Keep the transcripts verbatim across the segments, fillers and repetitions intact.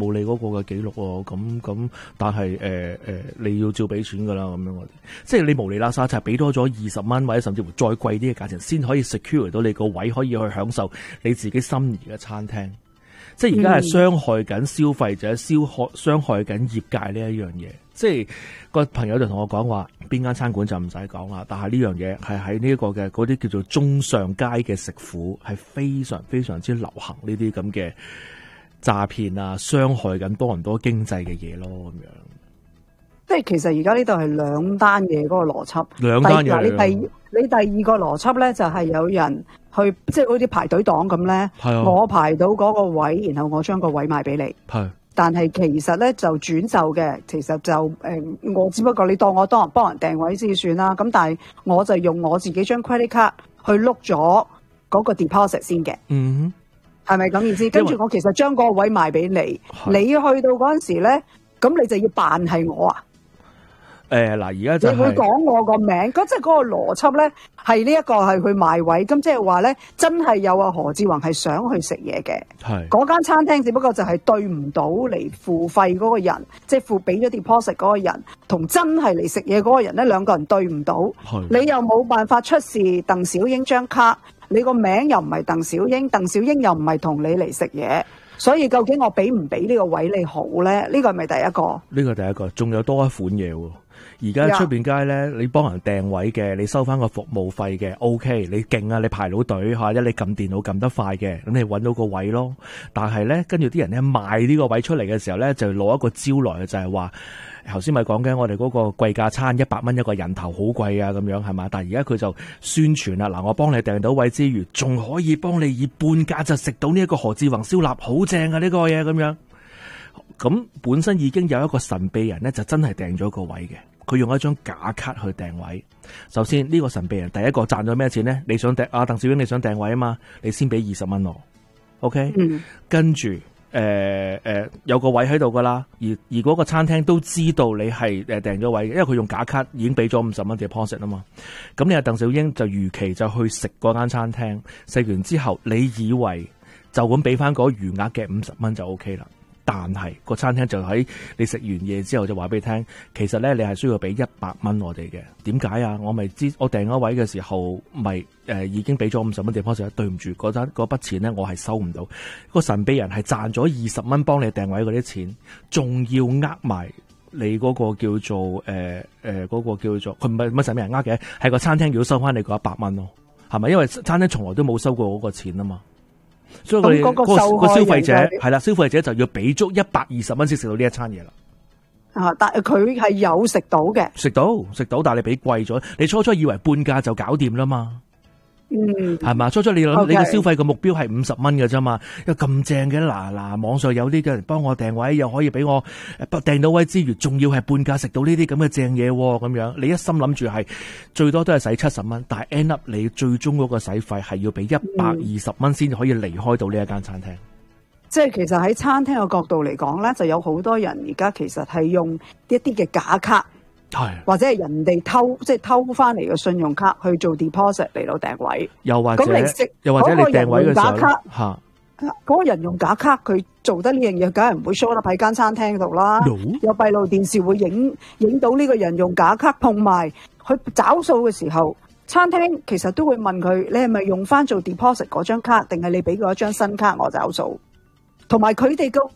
冇你嗰個嘅記錄喎，咁咁，但係誒誒，你要照俾錢噶啦，咁樣我哋，即係你無厘啦沙，就係俾多咗二十蚊或者甚至乎再貴啲嘅價錢，先可以 secure 到你個位，可以去享受你自己心儀嘅餐廳。即係而家係傷害緊消費者，傷害傷害緊業界呢一樣嘢。即係個朋友就同我講話，邊間餐館就唔使講啦。但係呢樣嘢係喺呢一個嘅嗰啲叫做中上階嘅食府，係非常非常之流行呢啲咁嘅詐騙啊，傷害緊多倫多經濟嘅嘢咯，咁樣。 即係其實而家呢度係兩單嘢嗰個邏輯。 兩單嘢。 你第你第二個邏輯咧，就係有人去即係好似排隊黨咁咧。係啊。我排到嗰個位，然後我將個位賣俾你。係。但係其實咧就轉售嘅，其實就誒、呃，我只不過你當我當人幫人訂位先算啦。咁但係我就用我自己張 credit card 去碌咗嗰個 deposit 先嘅。嗯哼，係咪咁意思？跟住我其實將嗰個位賣俾你，你去到嗰陣時咧，咁你就要扮係我啊？ 誒嗱，而家就係、 你會講我個名，咁即係嗰個邏輯咧，係呢一個係去賣位，咁即係話咧，真係有啊何志宏係想去食嘢嘅，係嗰間餐廳，只不過就係對唔到嚟付費嗰個人，即係付俾咗 deposit 嗰個人，同真係嚟食嘢嗰個人咧，兩個人對唔到，你又冇辦法出示鄧小英張卡，你個名又唔係鄧小英，鄧小英又唔係同你嚟食嘢。所以究竟我俾唔俾呢個位你好咧？呢個係咪第一個？呢個第一個，仲有多一款嘢喎。而家出邊街咧，你幫人訂位嘅，你收翻個服務費嘅 ，OK， 你勁啊，你排到隊嚇，一你撳電腦撳得快嘅，咁你揾到個位咯。但係咧，跟住啲人咧賣呢個位出嚟嘅時候咧，就攞一個招來，就係話頭先咪講緊我哋嗰個貴價餐一百蚊一個人頭好貴啊，咁樣係嘛？但係而家佢就宣傳啦，嗱，我幫你訂到位之餘，仲可以幫你以半價就食到呢一個何志宏燒臘，好正啊呢個嘢咁樣。咁本身已經有一個神秘人咧，就真係訂咗個位嘅。佢用一張假卡去訂位。首先呢個神秘人第一個賺咗咩錢咧？你想訂啊，鄧小英你想訂位啊嘛？你先俾二十蚊我 ，OK？嗯、跟住誒誒有個位喺度噶啦，而而嗰個餐廳都知道你係誒訂咗位嘅，因為佢用假卡已經俾咗五十蚊嘅 deposit 啊嘛。咁你阿鄧小英就如期就去食嗰間餐廳，食完之後你以為就咁俾翻嗰餘額嘅五十蚊就 OK 啦。但係個餐廳就喺你食完嘢之後就話俾你聽，其實咧你係需要俾一百蚊我哋嘅。點解啊？我咪知我訂嗰位嘅時候咪誒已經俾咗五十蚊 deposit，對唔住嗰單嗰筆錢咧我係收唔到。個神秘人係賺咗二十蚊幫你訂位嗰啲錢，仲要呃埋你嗰個叫做誒誒嗰個叫做佢唔係乜神秘人呃嘅，係個餐廳要收翻你嗰一百蚊咯，係咪？因為餐廳從來都冇收過嗰個錢啊嘛。所以佢哋個個消費者係啦，消費者就要俾足一百二十蚊先食到呢一餐嘢啦。啊！但係佢係有食到嘅，食到食到，但係你俾貴咗。你初初以為半價就搞掂啦嘛。嗯，係嘛？初初你諗、okay. 你嘅消費嘅目標係五十蚊嘅啫嘛，又咁正嘅嗱嗱，網上有啲嘅人幫我訂位，又可以俾我誒訂到位之餘，仲要係半價食到呢啲咁嘅正嘢咁樣。你一心諗住係最多都係使七十蚊，但係 end up 你最終嗰個使費係要俾一百二十蚊先至可以離開到呢一間餐廳。即係其實喺餐廳嘅角度嚟講咧，就有好多人而家其實係用一啲嘅假卡。係，或者係人哋偷，即係偷翻嚟嘅信用卡去做 deposit 嚟到訂位，又或者，又或者你訂位嘅時候，吓，嗰個人用假卡，佢做得呢樣嘢，梗係唔會 show up喺間餐廳度啦。有閉路電視會影影到呢個人用假卡，同埋去找數嘅時候，餐廳其實都會問佢，你係咪用翻做 deposit 嗰張卡，定係你俾佢一張新卡我找數？同埋佢哋個，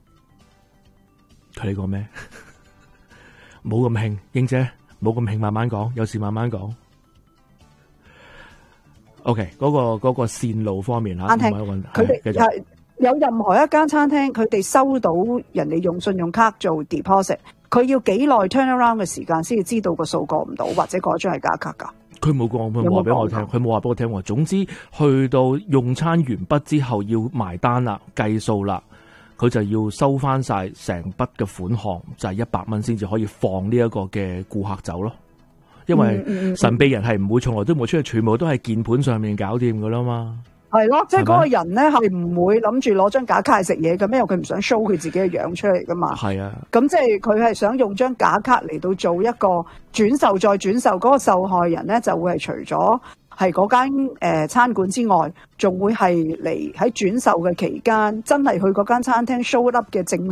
佢哋講咩？冇咁興，英姐冇咁興，慢慢講，有事慢慢講。OK，嗰、嗰個嗰、嗰個線路方面吓，餐廳佢哋係有任何一間餐廳，佢哋收到人哋用信用卡做 deposit， 佢要幾耐 turnaround 嘅時間先至知道個數過唔到，或者嗰張係假卡噶？佢冇講，佢冇話俾我聽，佢冇話俾我聽。總之，去到用餐完畢之後要埋單啦，計數啦。佢就要收翻晒成筆嘅款項，就係一百蚊先至可以放呢一個嘅顧客走咯。因為神秘人係唔會從來都冇出去，全部都係鍵盤上面搞掂噶啦嘛。係咯，即係嗰個人咧係唔會諗住攞張假卡嚟食嘢嘅，因為佢唔想 show 佢自己嘅樣出嚟噶嘛。係啊，咁即係佢係想用張假卡嚟到做一個轉售再轉售，嗰、嗰個受害人咧就會係除咗係嗰間誒餐館之外，仲會係嚟喺轉售嘅期間，真係去嗰間餐廳 show up 嘅證。